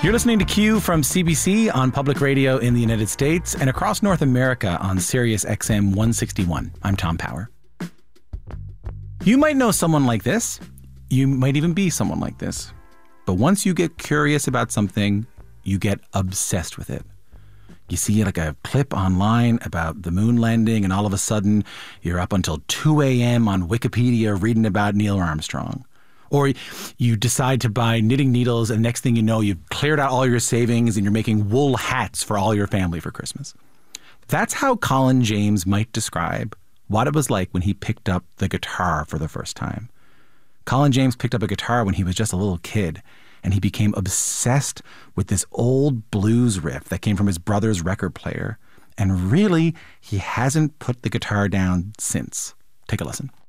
You're listening to Q from CBC on public radio in the United States and across North America on Sirius XM 161. I'm Tom Power. You might know someone like this. You might even be someone like this. But once you get curious about something, you get obsessed with it. You see like a clip online about the moon landing, and all of a sudden you're up until 2 a.m. on Wikipedia reading about Neil Armstrong. Or you decide to buy knitting needles, and next thing you know, you've cleared out all your savings and you're making wool hats for all your family for Christmas. That's how Colin James might describe what it was like when he picked up the guitar for the first time. Colin James picked up a guitar when he was just a little kid, and he became obsessed with this old blues riff that came from his brother's record player. And really, he hasn't put the guitar down since. Take a listen.